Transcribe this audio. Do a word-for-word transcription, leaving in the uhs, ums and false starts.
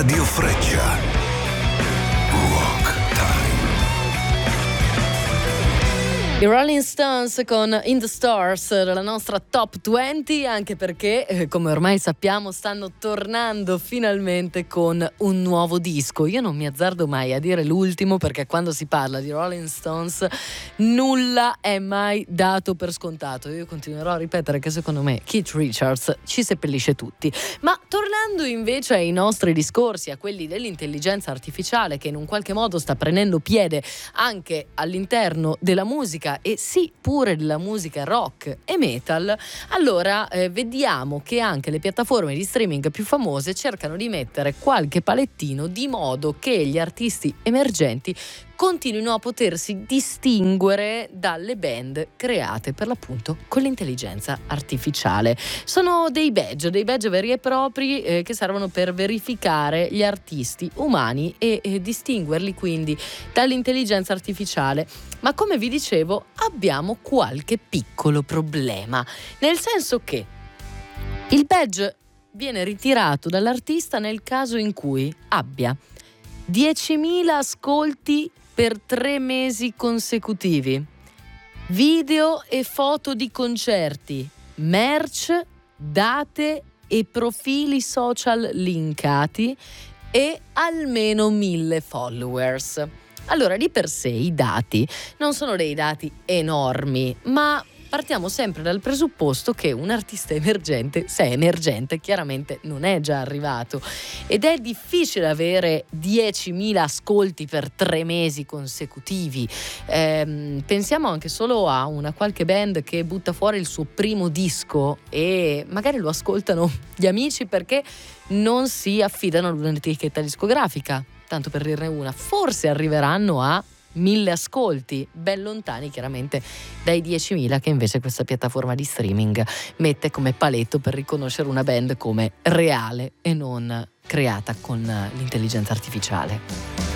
Radio Freccia. Rock Time. I Rolling Stones con In the Stars, la nostra top venti, anche perché, eh, come ormai sappiamo, stanno tornando finalmente con un nuovo disco. Io non mi azzardo mai a dire l'ultimo, perché quando si parla di Rolling Stones nulla è mai dato per scontato. Io continuerò a ripetere che secondo me Keith Richards ci seppellisce tutti. Ma tornando invece ai nostri discorsi, a quelli dell'intelligenza artificiale, che in un qualche modo sta prendendo piede anche all'interno della musica, e sì pure della musica rock e metal, allora eh, vediamo che anche le piattaforme di streaming più famose cercano di mettere qualche palettino, di modo che gli artisti emergenti continuino a potersi distinguere dalle band create per l'appunto con l'intelligenza artificiale. Sono dei badge, dei badge veri e propri eh, che servono per verificare gli artisti umani e eh, distinguerli quindi dall'intelligenza artificiale. Ma come vi dicevo, abbiamo qualche piccolo problema, nel senso che il badge viene ritirato dall'artista nel caso in cui abbia diecimila ascolti per tre mesi consecutivi, video e foto di concerti, merch, date e profili social linkati e almeno mille followers. Allora, di per sé i dati non sono dei dati enormi, ma partiamo sempre dal presupposto che un artista emergente, se è emergente, chiaramente non è già arrivato, ed è difficile avere diecimila ascolti per tre mesi consecutivi. Ehm, pensiamo anche solo a una qualche band che butta fuori il suo primo disco e magari lo ascoltano gli amici perché non si affidano ad un'etichetta discografica. Tanto per dirne una, forse arriveranno a mille ascolti, ben lontani chiaramente dai diecimila che invece questa piattaforma di streaming mette come paletto per riconoscere una band come reale e non creata con l'intelligenza artificiale.